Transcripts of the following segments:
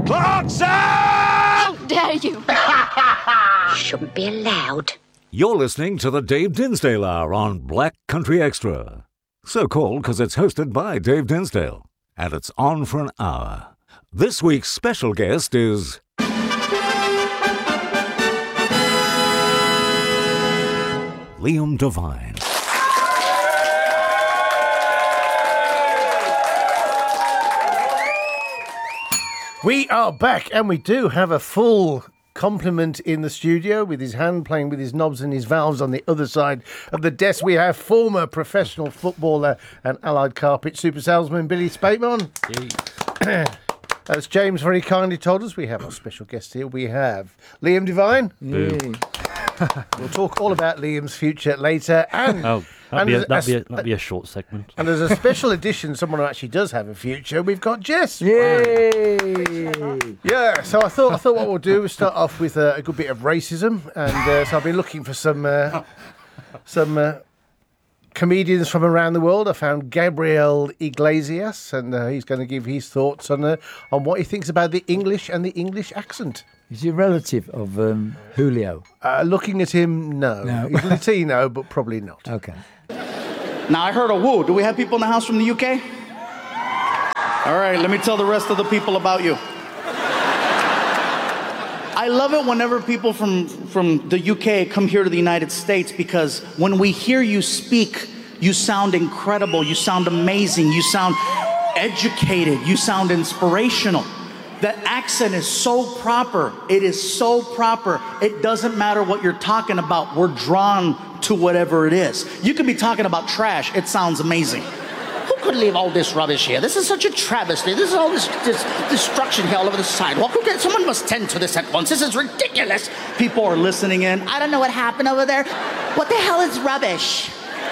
Clarkson! How dare you! Shouldn't be allowed. You're listening to the Dave Dinsdale Hour on Black Country Extra. So called because it's hosted by Dave Dinsdale. And it's on for an hour. This week's special guest is... Liam Devine. We are back, and we do have a full complement in the studio with his hand playing with his knobs and his valves on the other side of the desk. We have former professional footballer and Allied Carpet super salesman Billy Spatemon. As James very kindly told us, we have our special guest here. We have Liam Devine. We'll talk all about Liam's future later. And that'd be a short segment. And as a special edition, someone who actually does have a future, we've got Jess. Yay! Yeah, so I thought what we'll do is start off with a good bit of racism, and so I've been looking for some comedians from around the world. I found Gabriel Iglesias, and he's going to give his thoughts on what he thinks about the English and the English accent. Is he a relative of Julio? Looking at him, no. He's Latino, but probably not. Okay. Now, I heard a woo. Do we have people in the house from the UK? All right, let me tell the rest of the people about you. I love it whenever people from the UK come here to the United States, because when we hear you speak, you sound incredible, you sound amazing, you sound educated, you sound inspirational. That accent is so proper. It is so proper. It doesn't matter what you're talking about. We're drawn to whatever it is. You could be talking about trash. It sounds amazing. Who could leave all this rubbish here? This is such a travesty. This is all this destruction here all over the sidewalk. Someone must tend to this at once. This is ridiculous. People are listening in. I don't know what happened over there. What the hell is rubbish?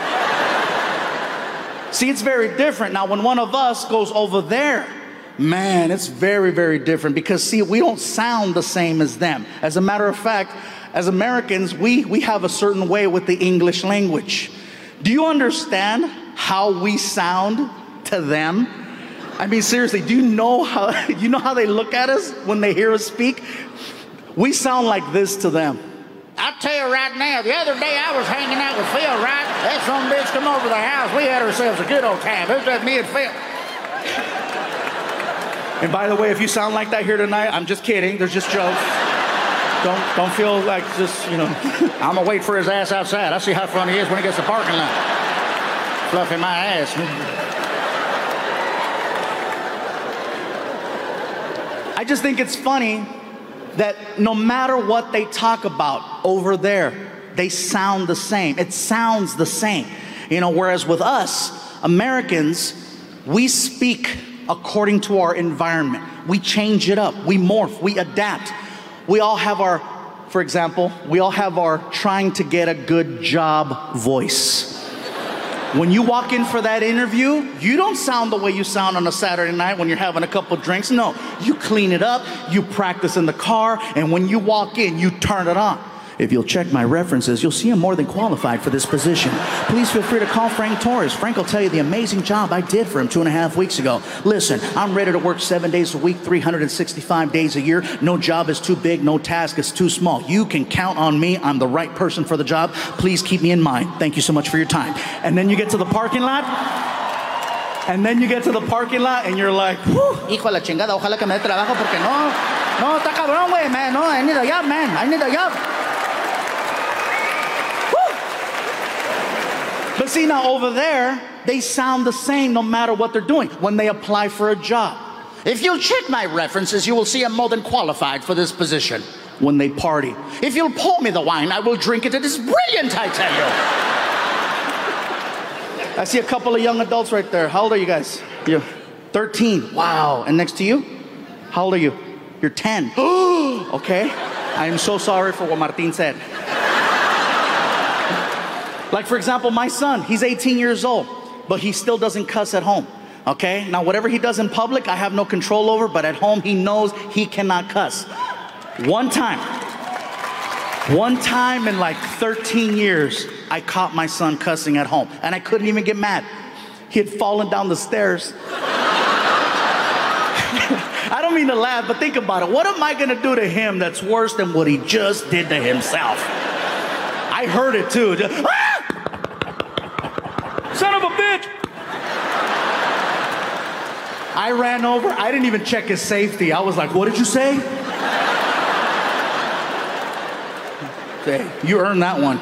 See, it's very different. Now, when one of us goes over there, man, it's very, very different, because, see, we don't sound the same as them. As a matter of fact, as Americans, we have a certain way with the English language. Do you understand how we sound to them? I mean, seriously, do you know how they look at us when they hear us speak? We sound like this to them. I'll tell you right now, the other day I was hanging out with Phil, right? That some bitch come over to the house. We had ourselves a good old time. It was just me and Phil. And by the way, if you sound like that here tonight, I'm just kidding. There's just jokes. Don't feel like just, I'm going to wait for his ass outside. I'll see how funny he is when he gets to the parking lot. Fluffing my ass. I just think it's funny that no matter what they talk about over there, they sound the same. It sounds the same. Whereas with us, Americans, we speak according to our environment. We change it up, we morph, we adapt. We all have our trying to get a good job voice. When you walk in for that interview, you don't sound the way you sound on a Saturday night when you're having a couple drinks. No, you clean it up, you practice in the car, and when you walk in, you turn it on. If you'll check my references, you'll see I'm more than qualified for this position. Please feel free to call Frank Torres. Frank will tell you the amazing job I did for him 2.5 weeks ago. Listen, I'm ready to work 7 days a week, 365 days a year. No job is too big, no task is too small. You can count on me. I'm the right person for the job. Please keep me in mind. Thank you so much for your time. And then you get to the parking lot. And you're like, whew, hijo de la chingada, ojalá que me dé trabajo porque no, está cabrón, güey, man. No, I need a job, man. I need a job. But see, now over there, they sound the same no matter what they're doing when they apply for a job. If you'll check my references, you will see I'm more than qualified for this position. When they party, if you'll pour me the wine, I will drink it. It is brilliant, I tell you. I see a couple of young adults right there. How old are you guys? You're 13. Wow. And next to you? How old are you? You're 10. Okay. I am so sorry for what Martin said. Like, for example, my son, he's 18 years old, but he still doesn't cuss at home, okay? Now, whatever he does in public, I have no control over, but at home, he knows he cannot cuss. One time in like 13 years, I caught my son cussing at home, and I couldn't even get mad. He had fallen down the stairs. I don't don't mean to laugh, but think about it. What am I going to do to him that's worse than what he just did to himself? I heard it too. Just, son of a bitch! I ran over. I didn't even check his safety. I was like, what did you say? Hey, you earned that one.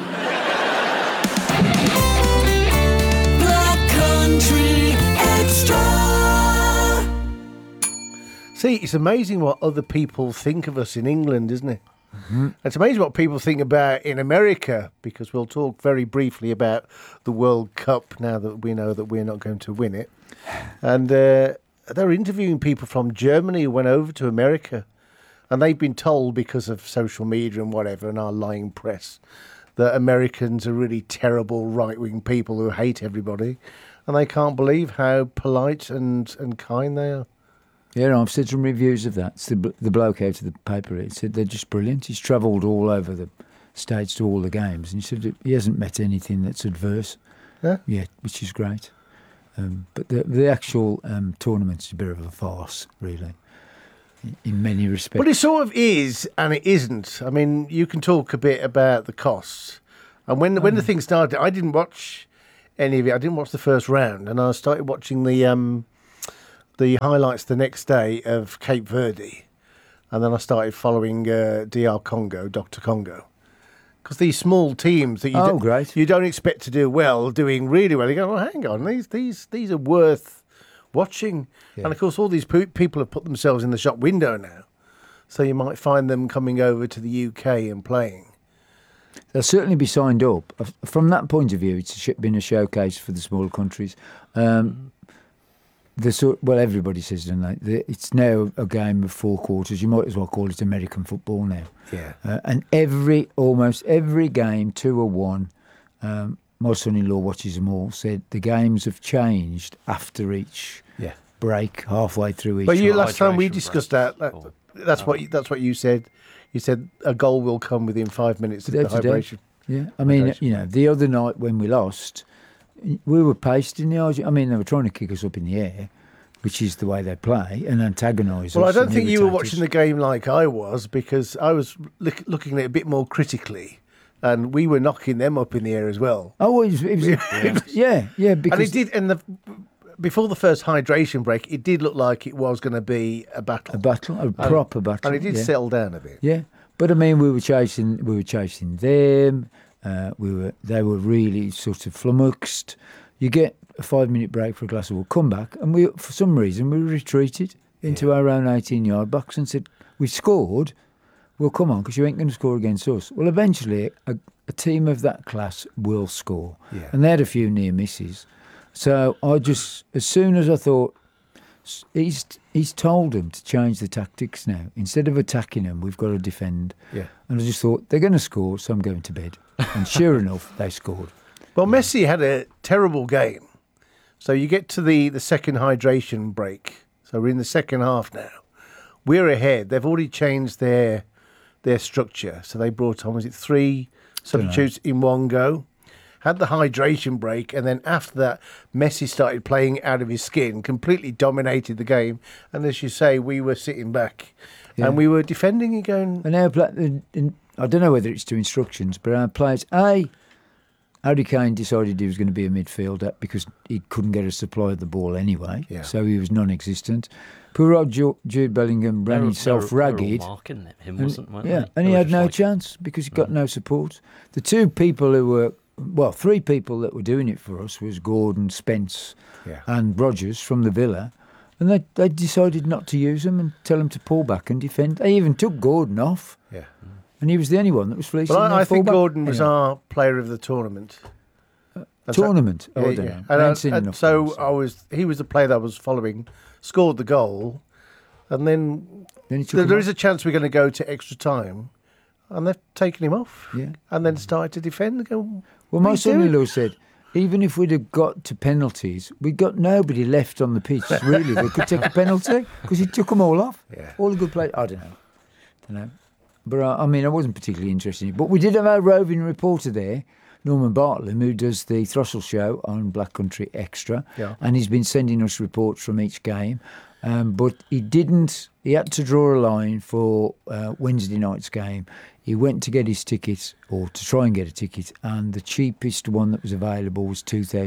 Black Country Extra. See, it's amazing what other people think of us in England, isn't it? Mm-hmm. It's amazing what people think about in America, because we'll talk very briefly about the World Cup now that we know that we're not going to win it. And they're interviewing people from Germany who went over to America, and they've been told, because of social media and whatever and our lying press, that Americans are really terrible right-wing people who hate everybody, and they can't believe how polite and kind they are. Yeah, no, I've said some reviews of that. It's the bloke out of the paper. He said they're just brilliant. He's travelled all over the States to all the games, and he said he hasn't met anything that's adverse yet, which is great. But the actual tournament's a bit of a farce, really, in many respects. But it sort of is, and it isn't. I mean, you can talk a bit about the costs. And when the thing started, I didn't watch any of it. I didn't watch the first round, and I started watching the highlights the next day of Cape Verde, and then I started following DR Congo, Dr. Congo. Because these small teams that you don't expect to do well, doing really well, you go, oh, hang on, these are worth watching. Yeah. And of course, all these people have put themselves in the shop window now, so you might find them coming over to the UK and playing. They'll certainly be signed up. From that point of view, it's been a showcase for the smaller countries. Everybody says, don't they? It's now a game of four quarters. You might as well call it American football now. Yeah. And almost every game, 2 or 1, my son-in-law watches them all, said the games have changed after each break, halfway through each. But last time we discussed that's what you said. You said a goal will come within 5 minutes of the hydration. Yeah, I mean, the other night when we lost, we were paced in the Argentine. I mean, they were trying to kick us up in the air, which is the way they play, and antagonise us. Well, I don't think you were watching the game like I was, because I was looking at it a bit more critically, and we were knocking them up in the air as well. Oh, it was yeah. Because, and it did. And before the first hydration break, it did look like it was going to be a battle, a proper battle, and it did settle down a bit. Yeah, but I mean, we were chasing them. They were really sort of flummoxed. You get a 5-minute break for a glass of water, come back, and for some reason we retreated into our own 18-yard box and said, we scored, well, come on, because you ain't going to score against us. Well, eventually a team of that class will score. Yeah. And they had a few near misses. So I just, as soon as I thought, he's told them to change the tactics now. Instead of attacking them, we've got to defend. Yeah. And I just thought, they're going to score, so I'm going to bed. And sure enough, they scored. Well, Messi had a terrible game. So you get to the second hydration break. So we're in the second half now. We're ahead. They've already changed their structure. So they brought on, 3 substitutes in one go? Had the hydration break, and then after that, Messi started playing out of his skin, completely dominated the game. And as you say, we were sitting back and we were defending and going... And I don't know whether it's to instructions, but our players... Harry Kane decided he was going to be a midfielder because he couldn't get a supply of the ball anyway, so he was non-existent. Poor old Jude Bellingham ran himself ragged. Marking him, wasn't and he had no chance because he got no support. The 2 people who were... Well, 3 people that were doing it for us was Gordon, Spence and Rodgers from the Villa. And they decided not to use them and tell them to pull back and defend. They even took Gordon off. Yeah. And he was the only one that was fleecing. Well, I think Gordon was our player of the tournament. Tournament? I don't know. I haven't seen enough. So he was the player that I was following, scored the goal, and then there is a chance we're going to go to extra time. And they've taken him off, and then started to defend. Well, my son-in-law said, even if we'd have got to penalties, we'd got nobody left on the pitch, really, that could take a penalty, because he took them all off. Yeah. All the good players. I don't know. But, I mean, I wasn't particularly interested in it. But we did have our roving reporter there, Norman Bartlam, who does the Throstle show on Black Country Extra, and he's been sending us reports from each game. But he didn't. He had to draw a line for Wednesday night's game. He went to get his ticket, or to try and get a ticket, and the cheapest one that was available was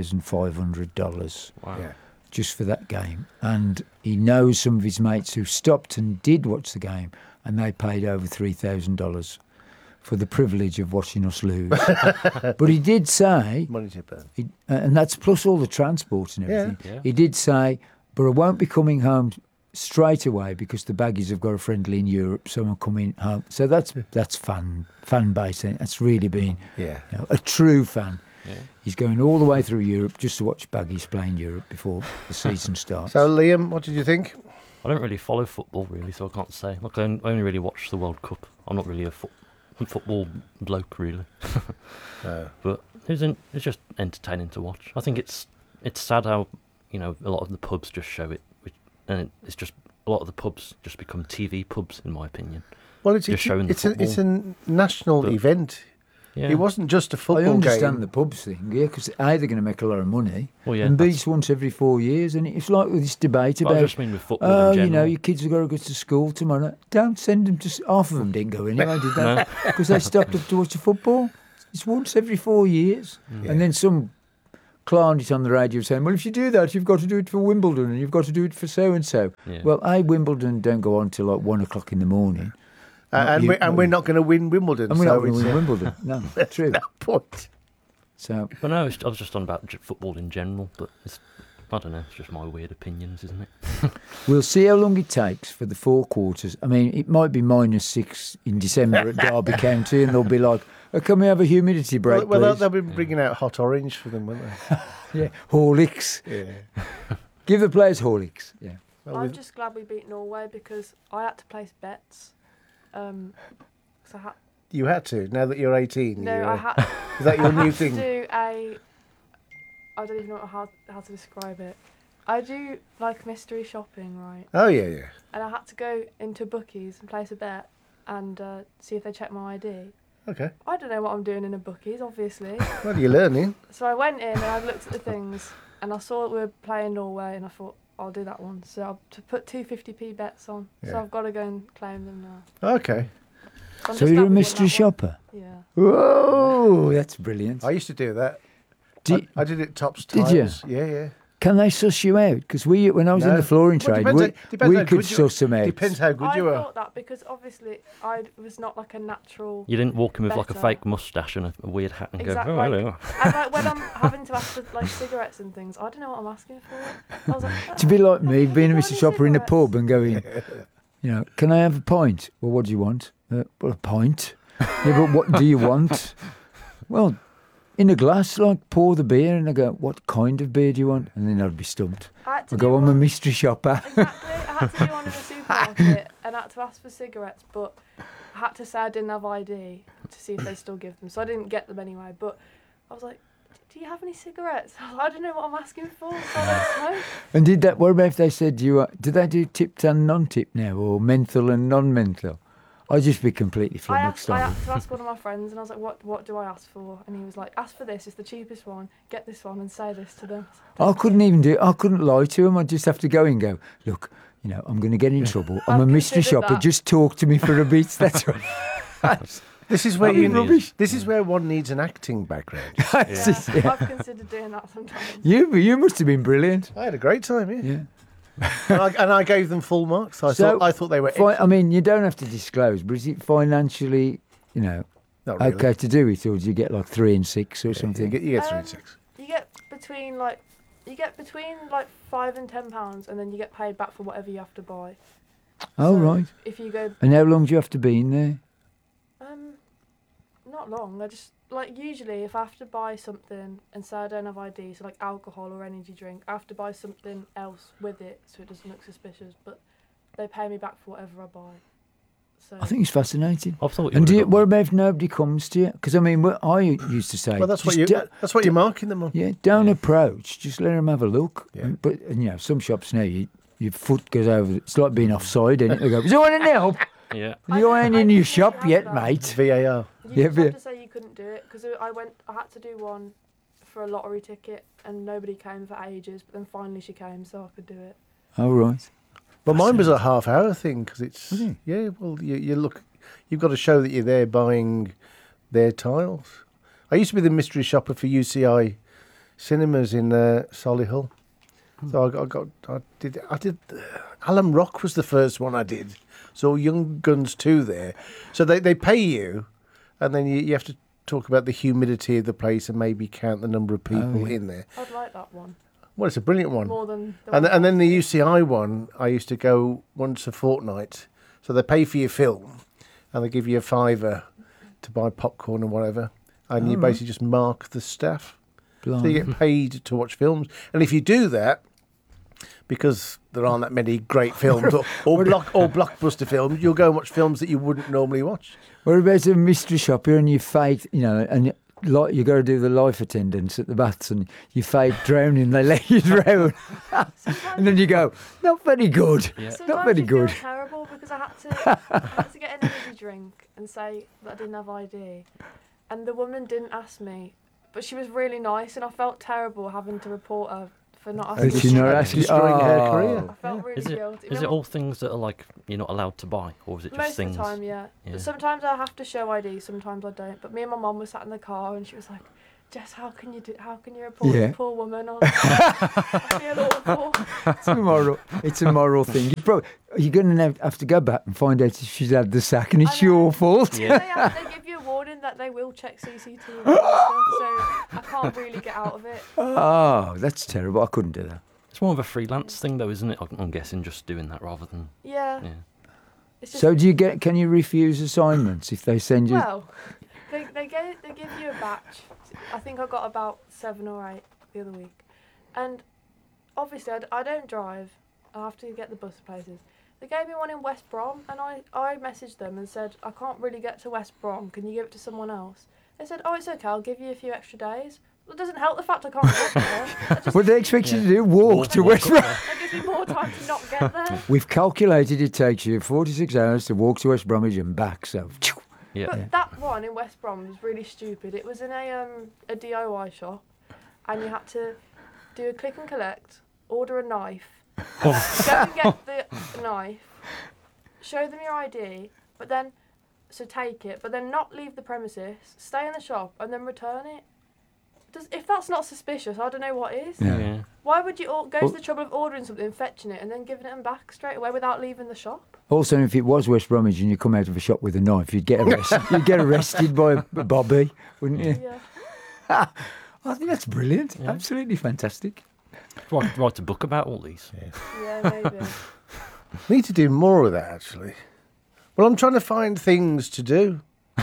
$2,500. Wow. Yeah. Just for that game. And he knows some of his mates who stopped and did watch the game, and they paid over $3,000 for the privilege of watching us lose. But he did say, Money to burn. and that's plus all the transport and everything. Yeah. He did say, but I won't be coming home straight away because the Baggies have got a friendly in Europe, so I'm coming home. So that's fan base. That's really been a true fan. Yeah. He's going all the way through Europe just to watch Baggies play in Europe before the season starts. So, Liam, what did you think? I don't really follow football really, so I can't say. Like I only really watch the World Cup. I'm not really a football bloke really. But it's just entertaining to watch. I think it's sad how a lot of the pubs just show it, and it's just a lot of the pubs just become TV pubs in my opinion. Well, it's showing the it's a national event. Yeah. It wasn't just a football I understand game. the pubs thing, yeah, because A, they're going to make a lot of money, Well, yeah, and B, that's- it's once every 4 years, and it's like with this debate But I about, just mean with football in general. your kids have got to go to school tomorrow. Don't send them to... Half of them didn't go anyway, did they? Because they stopped up to watch the football. It's once every 4 years. And then some clown it on the radio saying, well, if you do that, you've got to do it for Wimbledon, and you've got to do it for so-and-so. Yeah. Well, Wimbledon don't go on till like 1 o'clock in the morning. And we're not going to win Wimbledon. And we're so not going to it's, win Wimbledon. No, true. no point. So... But no, I was just on about football in general, but I don't know, it's just my weird opinions, isn't it? We'll see how long it takes for the 4 quarters. I mean, it might be -6 in December at Derby County, and they'll be like, can we have a humidity break, Well, please? they'll be bringing out hot orange for them, won't they? Yeah, Horlicks. Yeah. Give the players Horlicks. Yeah. Well, I'm just glad we beat Norway because I had to place bets. So you had to, now that you're 18. no, I had. Is that your I new had thing? to do I don't even know how to describe it. I do like mystery shopping, right? Oh, yeah. And I had to go into bookies and place a bet and see if they check my ID. Okay. I don't know what I'm doing in a bookies, obviously. Well, you're learning. So I went in and I looked at the things and I saw that we were playing Norway and I thought, I'll do that one. So I'll put 250p bets on. So Yeah. I've got to go and claim them now. Okay. I'm So just you're a glad we won mystery that one. shopper? Yeah. Whoa, that's brilliant. I used to do that. Did- I did it Tops Did you? Tiles. Yeah. Can they suss you out? Because when I was in No. the flooring Well, trade, depends we how could good you are. suss them out. Depends how good I you are. thought that because obviously I was not like a natural. You didn't walk in with like a Better. fake moustache and a weird hat and Exactly. go, oh, hello. And like when I'm having to ask for like cigarettes and things, I don't know what I'm asking for. I was like, To be like me, being a "Do you mystery want shopper in a cigarettes?" pub and going, can I have a pint? Well, what do you want? Well, a pint. Yeah, but what do you want? Well, in a glass, like pour the beer, and I go, what kind of beer do you want? And then I'd be stumped. I had to I do go, I'm a one- mystery shopper. Exactly. I had to do one in the supermarket and I had to ask for cigarettes, but I had to say I didn't have ID to see if they'd still give them. So I didn't get them anyway. But I was like, do you have any cigarettes? I don't know what I'm asking for, so I don't smoke. And what about if they said do they do tipped and non-tip now, or menthol and non-menthol? I'd just be completely I had flummoxed. to ask one of my friends, and I was like, what do I ask for? And he was like, ask for this, it's the cheapest one, get this one and say this to them. I couldn't even do it. I couldn't lie to him. I'd just have to go and go, look, I'm going to get in trouble. I'm a I've mystery considered shopper. that. Just talk to me for a bit. That's right. This is where That'd be rubbish. This is where one needs an acting background. That's just- Yeah, I've considered doing that sometimes. You must have been brilliant. I had a great time, yeah. Yeah. and I gave them full marks. I thought they were I mean, you don't have to disclose, but is it financially, Not really. okay to do it, or do you get like 3 and 6 or something? You get 3 and 6. You get between like 5 and £10, and then you get paid back for whatever you have to buy. Oh, So right. If you go, And how long do you have to be in there? not long. I just usually if I have to buy something and say I don't have ID, so like alcohol or energy drink, I have to buy something else with it so it doesn't look suspicious. But they pay me back for whatever I buy. So I think it's fascinating. I thought you And would've got what one. about if nobody comes to you? Because I mean, what I used to say. Well, that's what just you're marking them on. Yeah, don't approach. Just let them have a look. Yeah. But some shops now, your foot goes over. It's like being offside, isn't it? They go, "Is there anyone any help? Yeah. You ain't in your shop have yet, that. mate." VAR. you Yeah, just but- have to say you couldn't do it because I had to do one for a lottery ticket and nobody came for ages. But then finally she came, so I could do it. Oh right. Well, mine was a half-hour thing because it's yeah. Well, you look, you've got to show that you're there buying their tiles. I used to be the mystery shopper for UCI Cinemas in Solihull. So I did. Alan Rock was the first one I did. So Young Guns 2 there. So they pay you, and then you have to talk about the humidity of the place and maybe count the number of people in there. I'd like that one. Well, it's a brilliant one. More than the And then the UCI one, I used to go once a fortnight. So they pay for your film, and they give you a £5 to buy popcorn and whatever, and you basically just mark the staff. So you get paid to watch films, and if you do that, because there aren't that many great films or blockbuster films, you'll go and watch films that you wouldn't normally watch. What about a mystery shopper and you fake, and like you got to do the life attendance at the baths and you fake drowning, they let you drown. And then you go, not very good. Yeah. Sometimes Not very you good. feel terrible because I had to get an energy drink and say that I didn't have ID, and the woman didn't ask me, but she was really nice, and I felt terrible having to report her for not asking. Did she not ask you? Destroying her Oh. career. I felt really guilty. Is it all things that are like you're not allowed to buy, or is it just Most things? of the time, yeah. Yeah. But sometimes I have to show ID, sometimes I don't. But me and my mum were sat in the car, and she was like, "Jess, how can you report Yeah. this poor woman?" I was like, I feel awful. It's a moral thing. You're going to have to go back and find out if she's had the sack and it's your fault. Yeah. They give you a warning that they will check CCTV and stuff, so I can't really get out of it. Oh, that's terrible. I couldn't do that. It's more of a freelance thing, though, isn't it? I'm guessing just doing that rather than. Yeah. Yeah. It's just, So can you refuse assignments if they send you? well, they give you a batch. I think I got about 7 or 8 the other week, and obviously I don't drive. I have to get the bus places. They gave me one in West Brom, and I messaged them and said, I can't really get to West Brom. Can you give it to someone else? They said, oh, it's okay. I'll give you a few extra days. Well, it doesn't help the fact I can't get there. What they expect you to do? Walk to West Brom. That gives me more time to not get there. We've calculated it takes you 46 hours to walk to West Bromwich and back. So, Yeah. But that one in West Brom was really stupid. It was in a DIY shop, and you had to do a click and collect, order a knife, go and get the knife, show them your ID, but then take it, but then not leave the premises, stay in the shop, and then return it. If that's not suspicious, I don't know what is. Yeah. Why would you go to the trouble of ordering something, fetching it, and then giving it them back straight away without leaving the shop? also, if it was West Bromwich and you come out of a shop with a knife, you'd get arrested. You'd get arrested by Bobby, wouldn't you? Yeah. I think that's brilliant. Absolutely fantastic. Write a book about all these. Yeah, maybe. Need to do more of that, actually. Well, I'm trying to find things to do.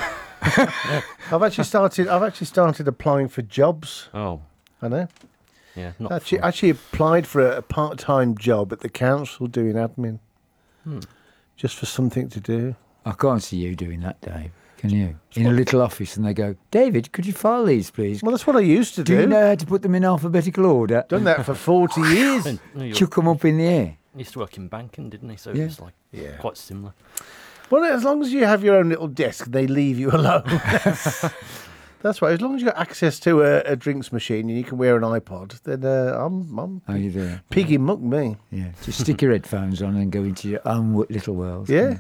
I've actually started applying for jobs. Oh, I know. yeah. Not Actually applied for a part-time job at the council doing admin. Just for something to do. I can't see you doing that, Dave. Can you? In a little office, and they go, David, could you file these, please? Well, that's what I used to Do do. you know how to put them in alphabetical order? Done that for 40 years. Chuck them up in the air. He used to work in banking, didn't he? So Yeah. it was like quite similar. Well, as long as you have your own little desk, they leave you alone. That's right. As long as you've got access to a drinks machine and you can wear an iPod, then I'm How you doing? piggy muck me. Yeah. Just stick your headphones on and go into your own little world. Yeah,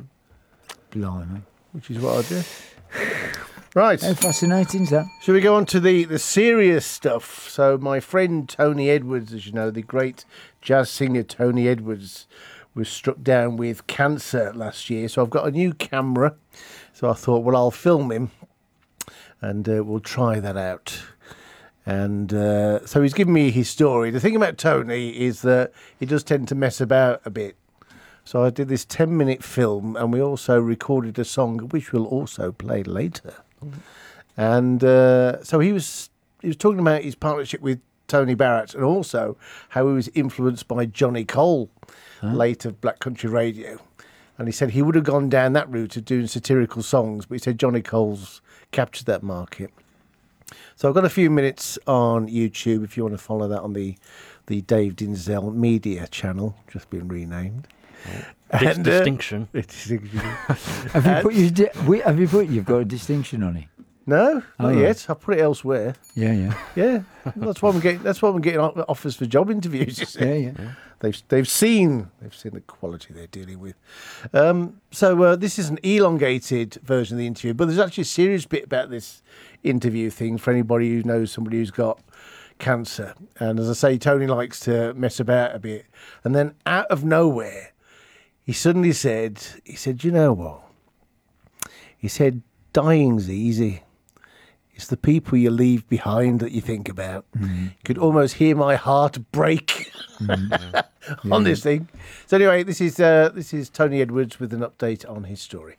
Blimey. which is what I do. Right. How fascinating is that? Shall we go on to the serious stuff? So my friend Tony Edwards, as you know, the great jazz singer Tony Edwards, was struck down with cancer last year. So I've got a new camera. So I thought, well, I'll film him and we'll try that out. And so he's given me his story. The thing about Tony is that he does tend to mess about a bit. So I did this 10-minute film, and we also recorded a song which we'll also play later. And so he was talking about his partnership with Tony Barrett, and also how he was influenced by Johnny Cole, late of Black Country Radio. And he said he would have gone down that route of doing satirical songs, but he said Johnny Cole's captured that market. So I've got a few minutes on YouTube if you want to follow that on the Dave Dinsdale Media channel, just been renamed. Distinction. Have you put you've got a distinction on it? No, not Oh. yet. I'll put it elsewhere. Yeah. Yeah, that's why I'm getting offers for job interviews. You see. Yeah. They've seen the quality they're dealing with. So this is an elongated version of the interview, but there's actually a serious bit about this interview thing for anybody who knows somebody who's got cancer. And as I say, Tony likes to mess about a bit, and then out of nowhere, he suddenly said, "You know what?" He said, "Dying's easy. It's the people you leave behind that you think about." You could almost hear my heart break on this thing. So anyway, this is Tony Edwards with an update on his story.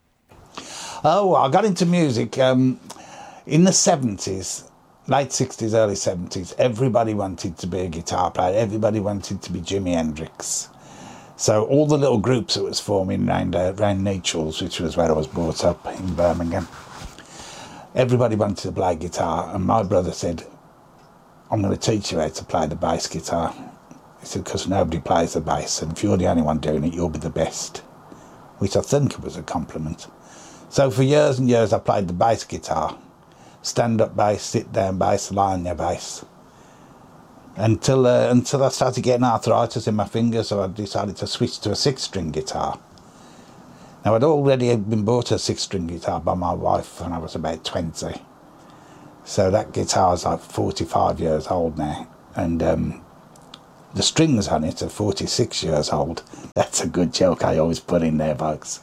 Oh, I got into music in the 70s, late 60s, early 70s. Everybody wanted to be a guitar player. Everybody wanted to be Jimi Hendrix. So all the little groups that was forming around Nechells, which was where I was brought up in Birmingham, everybody wanted to play guitar, and my brother said, "I'm going to teach you how to play the bass guitar." He said, "Because nobody plays the bass, and if you're the only one doing it, you'll be the best," which I think was a compliment. So for years and years I played the bass guitar, stand-up bass, sit-down bass, line-your bass, until I started getting arthritis in my fingers, so I decided to switch to a 6-string guitar. Now, I'd already been bought a 6-string guitar by my wife when I was about 20. So that guitar's like 45 years old now. And the strings on it are 46 years old. That's a good joke I always put in there, folks.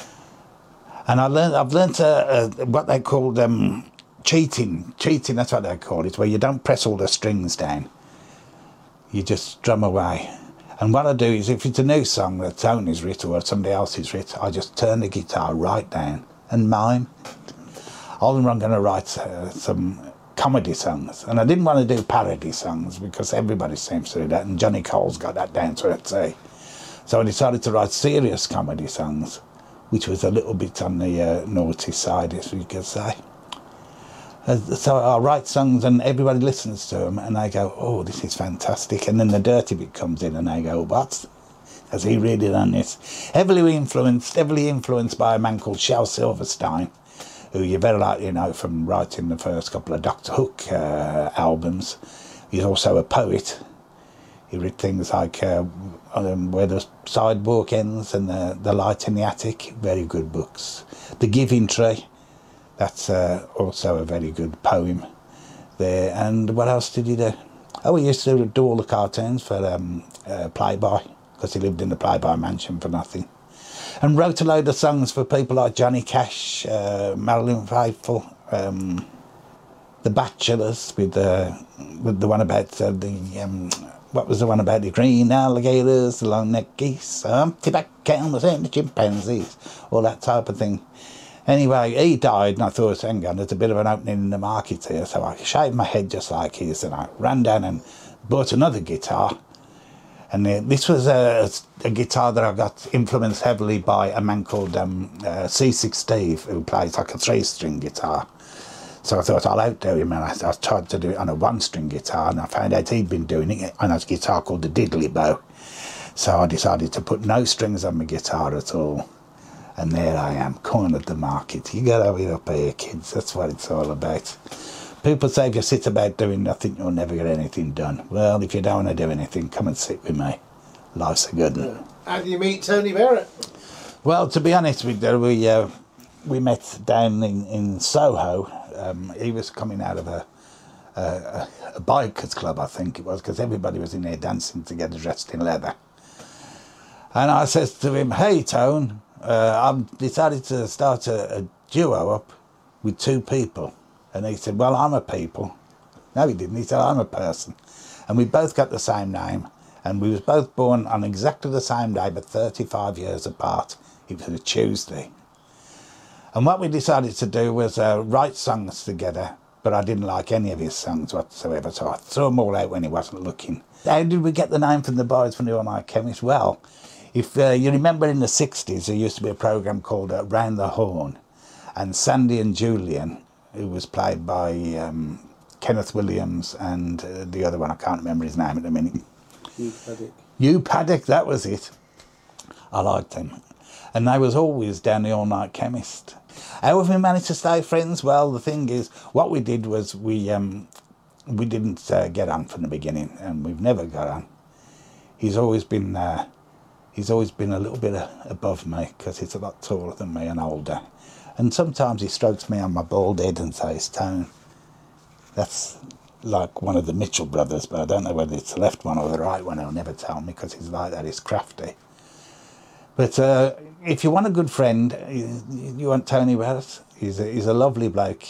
And I've learnt what they call cheating. Cheating, that's what they call it, where you don't press all the strings down. You just strum away. And what I do is, if it's a new song that Tony's written or somebody else has written, I just turn the guitar right down and mime. I'm going to write some comedy songs. And I didn't want to do parody songs because everybody seems to do that, and Johnny Cole's got that down to a T. So I decided to write serious comedy songs, which was a little bit on the naughty side, as you could say. So I write songs and everybody listens to them and they go, "Oh, this is fantastic." And then the dirty bit comes in and they go, "What? Has he really done this?" Heavily influenced by a man called Shel Silverstein, who you're very likely to know from writing the first couple of Doctor Hook albums. He's also a poet. He wrote things like Where the Sidewalk Ends and The Light in the Attic, very good books. The Giving Tree, that's also a very good poem there. And what else did he do? Oh, he used to do all the cartoons for Playboy, because he lived in the Playboy mansion for nothing. And wrote a load of songs for people like Johnny Cash, Marilyn Faithfull, The Bachelors, with the one about what was the one about the green alligators, the long-necked geese, Humpty-back camels and the chimpanzees, all that type of thing. Anyway, he died, and I thought, hang on, there's a bit of an opening in the market here, so I shaved my head just like his, and I ran down and bought another guitar. And this was a guitar that I got influenced heavily by a man called C6 Steve, who plays like a 3-string guitar. So I thought I'll outdo him, and I tried to do it on a 1-string guitar, and I found out he'd been doing it on a guitar called the Diddley Bow. So I decided to put no strings on my guitar at all. And there I am, cornered the market. You got to have it up here, kids. That's what it's all about. People say if you sit about doing nothing, you'll never get anything done. Well, if you don't want to do anything, come and sit with me. Life's a good one. How do you meet Tony Barrett? Well, to be honest with you, we met down in Soho. He was coming out of a bikers club, I think it was, because everybody was in there dancing together, dressed in leather. And I says to him, "Hey, Tone, I've decided to start a duo up with 2 people. And he said, "Well, I'm a people." No, he didn't. He said, "I'm a person." And we both got the same name. And we was both born on exactly the same day, but 35 years apart. It was a Tuesday. And what we decided to do was write songs together, but I didn't like any of his songs whatsoever, so I threw them all out when he wasn't looking. How did we get the name from the boys from the All Night Chemist? Well, if you remember in the 60s, there used to be a programme called Round the Horn, and Sandy and Julian, who was played by Kenneth Williams and the other one, I can't remember his name at the minute. Hugh Paddock, that was it. I liked him. And they was always down the All Night Chemist. How have we managed to stay friends? Well, the thing is, what we did was we didn't get on from the beginning, and we've never got on. He's always been a little bit above me because he's a lot taller than me and older. And sometimes he strokes me on my bald head and says, "Tone." That's like one of the Mitchell brothers, but I don't know whether it's the left one or the right one. He'll never tell me because he's like that. He's crafty. But if you want a good friend, you want Tony Wells. He's a lovely bloke.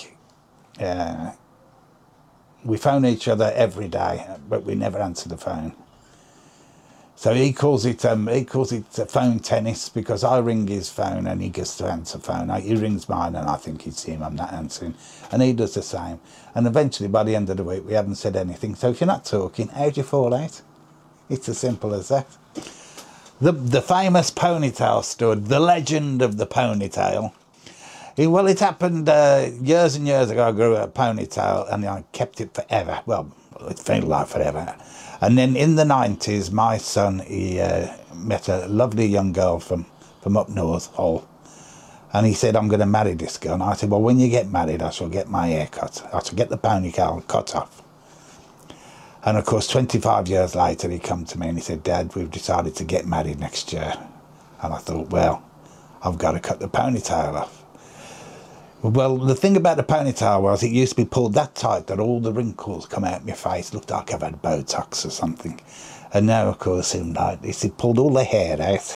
We phone each other every day, but we never answer the phone. So he calls it phone tennis because I ring his phone and he gets to answer phone. He rings mine and I think it's him, I'm not answering. And he does the same. And eventually by the end of the week we haven't said anything. So if you're not talking, how do you fall out? It's as simple as that. The famous ponytail stud, the legend of the ponytail. It happened years and years ago. I grew a ponytail and I kept it forever. Well, it felt like forever. And then in the 90s, my son, he met a lovely young girl from up north, Hull. And he said, "I'm going to marry this girl." And I said, "Well, when you get married, I shall get my hair cut. I shall get the ponytail cut off." And of course, 25 years later, he come to me and he said, "Dad, we've decided to get married next year." And I thought, well, I've got to cut the ponytail off. Well, the thing about the ponytail was it used to be pulled that tight that all the wrinkles come out of my face. It looked like I've had Botox or something. And now, of course, it pulled all the hair out.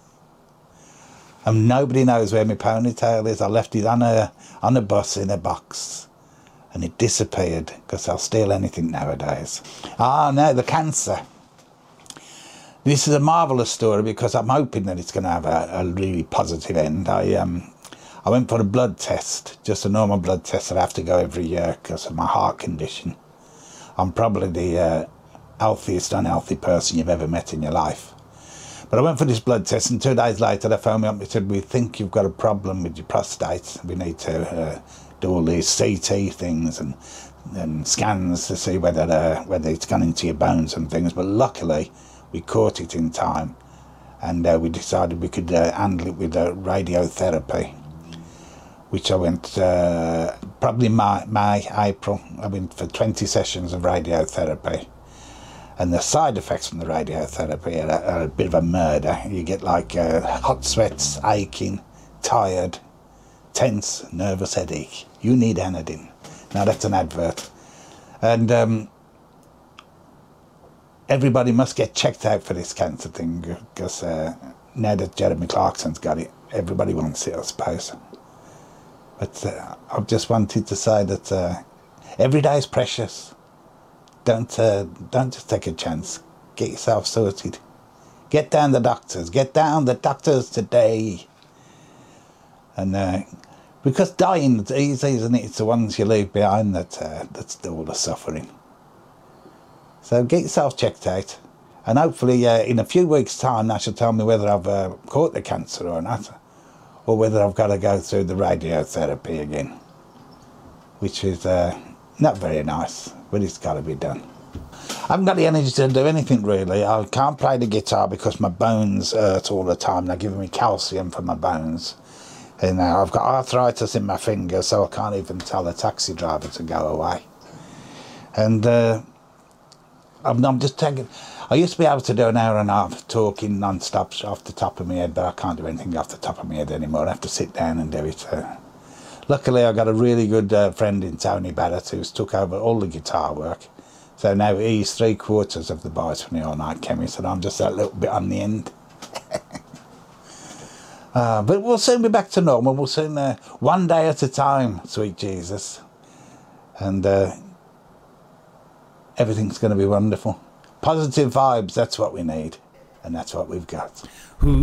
And nobody knows where my ponytail is. I left it on a bus in a box. And it disappeared because they'll steal anything nowadays. Now the cancer. This is a marvellous story because I'm hoping that it's going to have a really positive end. I went for a blood test, just a normal blood test that I have to go every year because of my heart condition. I'm probably the healthiest unhealthy person you've ever met in your life. But I went for this blood test and 2 days later they phoned me up and said, "We think you've got a problem with your prostate. We need to do all these CT things and scans to see whether it's gone into your bones and things." But luckily we caught it in time and we decided we could handle it with radiotherapy. Which I went probably May, April. I went for 20 sessions of radiotherapy. And the side effects from the radiotherapy are a bit of a murder. You get like hot sweats, aching, tired, tense, nervous headache. You need Anadin. Now that's an advert. And everybody must get checked out for this cancer thing because now that Jeremy Clarkson's got it, everybody wants it, I suppose. But I've just wanted to say that every day is precious. Don't just take a chance. Get yourself sorted. Get down the doctors. Get down the doctors today. And because dying is easy, isn't it? It's the ones you leave behind that's all the suffering. So get yourself checked out. And hopefully in a few weeks' time, that shall tell me whether I've caught the cancer or not. Or whether I've got to go through the radiotherapy again, which is not very nice, but it's got to be done. I haven't got the energy to do anything really. I can't play the guitar because my bones hurt all the time. They're giving me calcium for my bones. And I've got arthritis in my fingers, so I can't even tell the taxi driver to go away. And I'm just taking... I used to be able to do an hour and a half talking non-stop off the top of my head, but I can't do anything off the top of my head anymore. I have to sit down and do it. Luckily, I got a really good friend in Tony Barrett who's took over all the guitar work. So now he's 3/4 of the Boys for the All Night Chemist, and I'm just that little bit on the end. But we'll soon be back to normal. We'll soon, one day at a time, sweet Jesus. And everything's going to be wonderful. Positive vibes, that's what we need. And that's what we've got.